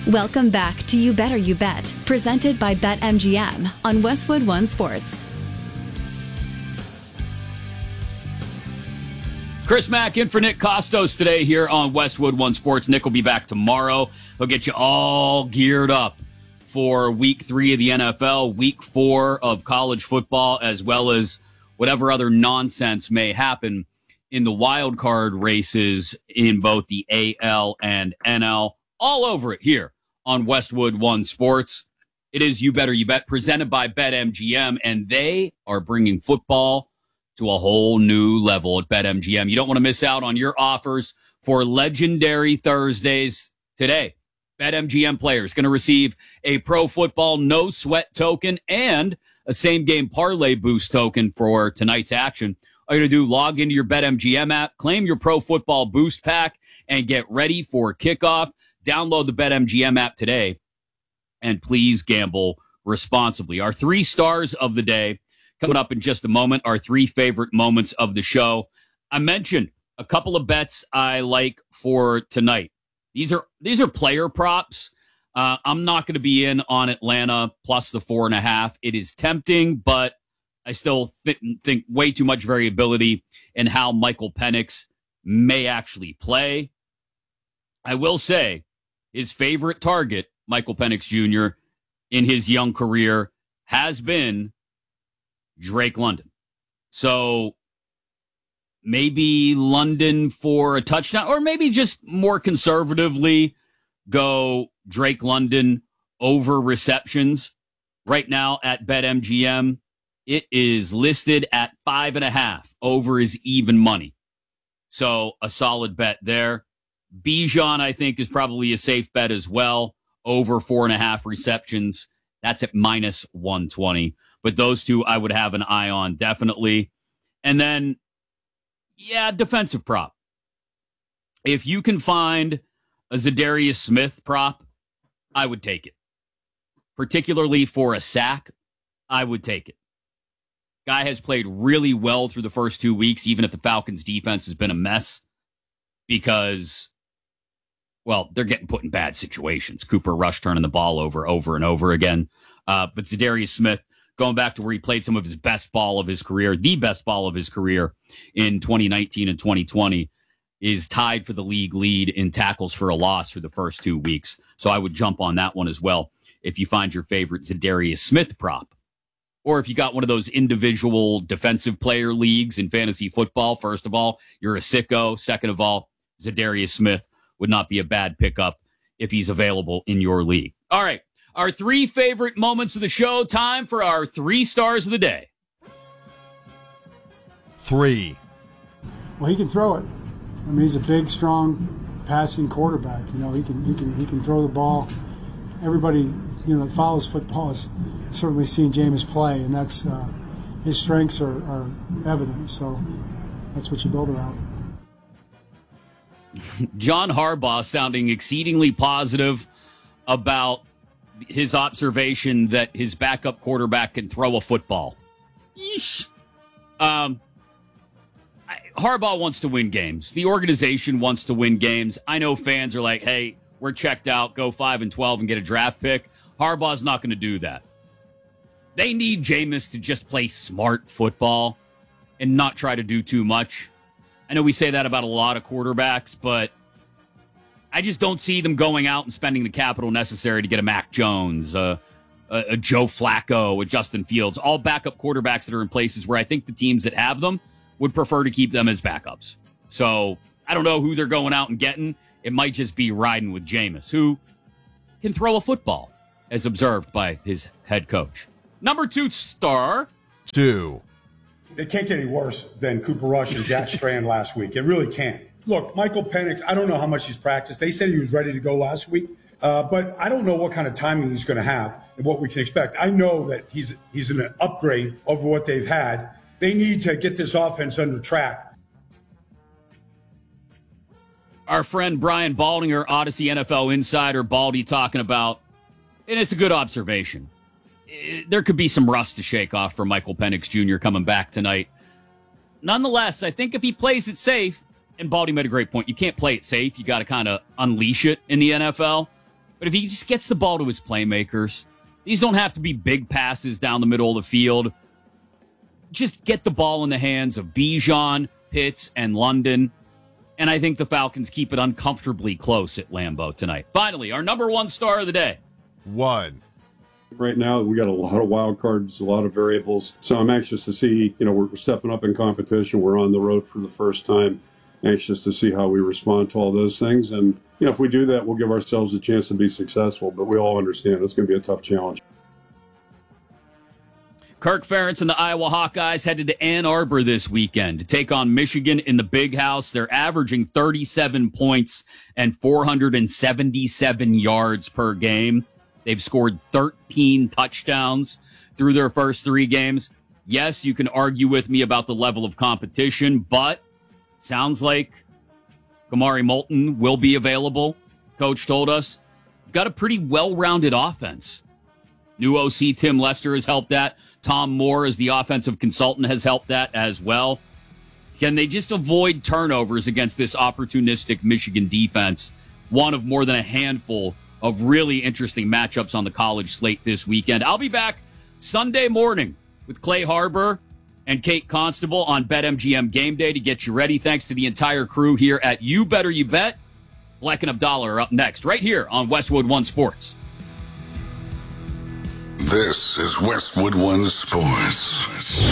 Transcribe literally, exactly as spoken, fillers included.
Welcome back to You Better You Bet, presented by BetMGM on Westwood One Sports. Chris Mack in for Nick Costos today here on Westwood One Sports. Nick will be back tomorrow. He'll get you all geared up for week three of the N F L, week four of college football, as well as whatever other nonsense may happen in the wild card races in both the A L and N L. All over it here on Westwood One Sports. It is You Better You Bet, presented by BetMGM, and they are bringing football to a whole new level at BetMGM. You don't want to miss out on your offers for Legendary Thursdays today. BetMGM players going to receive a Pro Football No Sweat token and a Same Game Parlay Boost token for tonight's action. All you got to do, log into your BetMGM app, claim your Pro Football Boost Pack, and get ready for kickoff. Download the BetMGM app today, and please gamble responsibly. Our three stars of the day coming up in just a moment, our three favorite moments of the show. I mentioned a couple of bets I like for tonight. These are these are player props. Uh, I'm not going to be in on Atlanta plus the four and a half. It is tempting, but I still th- think way too much variability in how Michael Penix may actually play. I will say his favorite target, Michael Penix Junior, in his young career has been Drake London. So maybe London for a touchdown, or maybe just more conservatively go Drake London over receptions. Right now at BetMGM, it is listed at five and a half. Over is even money. So a solid bet there. Bijan, I think, is probably a safe bet as well. Over four and a half receptions. That's at minus one twenty. But those two I would have an eye on, definitely. And then, yeah, defensive prop. If you can find a Zadarius Smith prop, I would take it. Particularly for a sack, I would take it. Guy has played really well through the first two weeks, even if the Falcons' defense has been a mess. Because, well, they're getting put in bad situations. Cooper Rush turning the ball over, over and over again. Uh, but Zadarius Smith, going back to where he played some of his best ball of his career, the best ball of his career in twenty nineteen and twenty twenty, is tied for the league lead in tackles for a loss for the first two weeks. So I would jump on that one as well if you find your favorite Zadarius Smith prop. Or if you got one of those individual defensive player leagues in fantasy football, first of all, you're a sicko. Second of all, Zadarius Smith would not be a bad pickup if he's available in your league. All right, our three favorite moments of the show. Time for our three stars of the day. Three. Well, he can throw it. I mean, he's a big, strong, passing quarterback. You know, he can he can he can throw the ball. Everybody, you know, that follows football has certainly seen Jameis play, and that's uh, his strengths are, are evident. So that's what you build around. John Harbaugh sounding exceedingly positive about his observation that his backup quarterback can throw a football. Yeesh. Um, I, Harbaugh wants to win games. The organization wants to win games. I know fans are like, hey, we're checked out. Go five and twelve and get a draft pick. Harbaugh's not going to do that. They need Jameis to just play smart football and not try to do too much. I know we say that about a lot of quarterbacks, but I just don't see them going out and spending the capital necessary to get a Mac Jones, uh, a, a Joe Flacco, a Justin Fields, all backup quarterbacks that are in places where I think the teams that have them would prefer to keep them as backups. So I don't know who they're going out and getting. It might just be riding with Jameis, who can throw a football, as observed by his head coach. Number two star. Two. It can't get any worse than Cooper Rush and Jack Strand last week. It really can't. Look, Michael Penix, I don't know how much he's practiced. They said he was ready to go last week, uh, but I don't know what kind of timing he's going to have and what we can expect. I know that he's he's an upgrade over what they've had. They need to get this offense under track. Our friend Brian Baldinger, Odyssey N F L insider, Baldy, talking about, and it's a good observation, there could be some rust to shake off for Michael Penix Junior coming back tonight. Nonetheless, I think if he plays it safe, and Baldy made a great point, you can't play it safe. You got to kind of unleash it in the N F L. But if he just gets the ball to his playmakers, these don't have to be big passes down the middle of the field. Just get the ball in the hands of Bijan, Pitts, and London. And I think the Falcons keep it uncomfortably close at Lambeau tonight. Finally, our number one star of the day. One. Right now, we got a lot of wild cards, a lot of variables. So I'm anxious to see, you know, we're stepping up in competition. We're on the road for the first time. Anxious to see how we respond to all those things. And, you know, if we do that, we'll give ourselves a chance to be successful. But we all understand it's going to be a tough challenge. Kirk Ferentz and the Iowa Hawkeyes headed to Ann Arbor this weekend to take on Michigan in the Big House. They're averaging thirty-seven points and four hundred seventy-seven yards per game. They've scored thirteen touchdowns through their first three games. Yes, you can argue with me about the level of competition, but sounds like Kamari Moulton will be available. Coach told us. Got a pretty well-rounded offense. New O C Tim Lester has helped that. Tom Moore, as the offensive consultant, has helped that as well. Can they just avoid turnovers against this opportunistic Michigan defense? One of more than a handful of really interesting matchups on the college slate this weekend. I'll be back Sunday morning with Clay Harbor and Kate Constable on BetMGM Game Day to get you ready. Thanks to the entire crew here at You Better You Bet. Black and Abdallah are up next, right here on Westwood One Sports. This is Westwood One Sports.